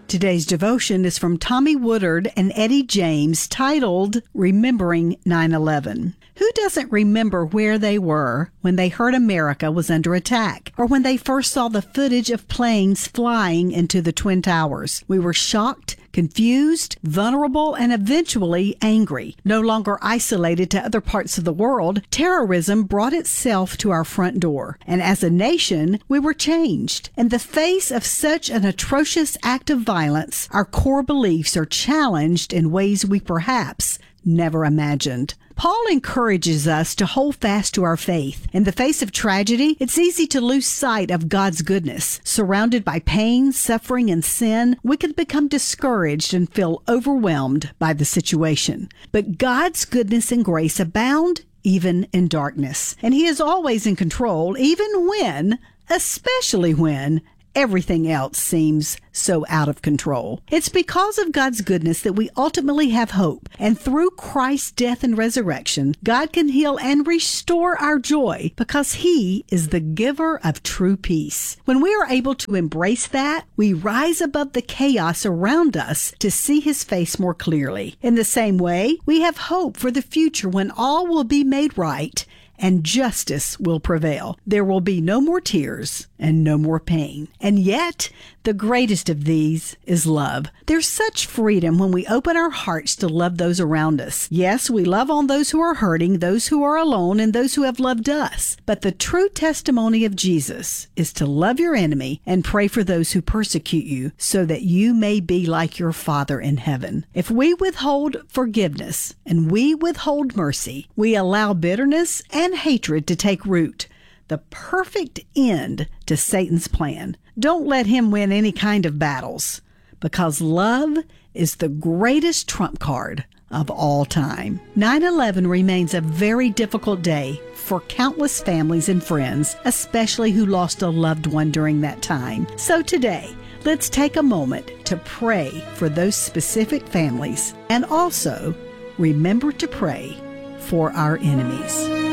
Today's devotion is from Tommy Woodard and Eddie James, titled Remembering 9/11. Who doesn't remember where they were when they heard America was under attack, or when they first saw the footage of planes flying into the Twin Towers? We were shocked, confused, vulnerable, and eventually angry. No longer isolated to other parts of the world, terrorism brought itself to our front door. And as a nation, we were changed. In the face of such an atrocious act of violence, our core beliefs are challenged in ways we perhaps never imagined. Paul encourages us to hold fast to our faith. In the face of tragedy, it's easy to lose sight of God's goodness. Surrounded by pain, suffering, and sin, we can become discouraged and feel overwhelmed by the situation. But God's goodness and grace abound even in darkness. And He is always in control, especially when, everything else seems so out of control. It's because of God's goodness that we ultimately have hope. And through Christ's death and resurrection, God can heal and restore our joy because He is the giver of true peace. When we are able to embrace that, we rise above the chaos around us to see His face more clearly. In the same way, we have hope for the future when all will be made right and justice will prevail. There will be no more tears and no more pain. And yet, the greatest of these is love. There's such freedom when we open our hearts to love those around us. Yes, we love on those who are hurting, those who are alone, and those who have loved us. But the true testimony of Jesus is to love your enemy and pray for those who persecute you, so that you may be like your Father in heaven. If we withhold forgiveness and we withhold mercy, we allow bitterness and hatred to take root. The perfect end to Satan's plan. Don't let him win any kind of battles, because love is the greatest trump card of all time. 9/11 remains a very difficult day for countless families and friends, especially who lost a loved one during that time. So today, let's take a moment to pray for those specific families, and also remember to pray for our enemies.